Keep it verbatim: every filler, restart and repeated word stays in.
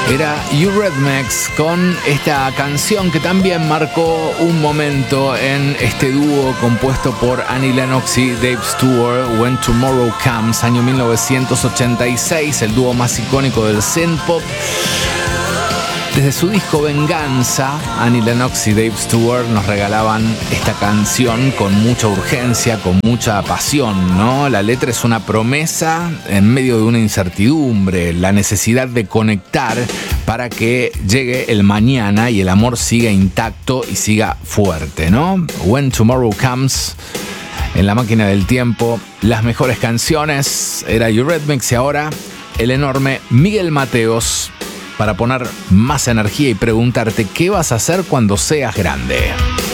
Era Eurythmics con esta canción que también marcó un momento en este dúo compuesto por Annie Lennox y Dave Stewart, When Tomorrow Comes, año mil novecientos ochenta y seis, el dúo más icónico del synthpop. Desde su disco Venganza, Annie Lennox y Dave Stewart nos regalaban esta canción con mucha urgencia, con mucha pasión, ¿no? La letra es una promesa en medio de una incertidumbre, la necesidad de conectar para que llegue el mañana y el amor siga intacto y siga fuerte, ¿no? When Tomorrow Comes, en la máquina del tiempo, las mejores canciones. Era Eurythmics y ahora el enorme Miguel Mateos, para poner más energía y preguntarte qué vas a hacer cuando seas grande.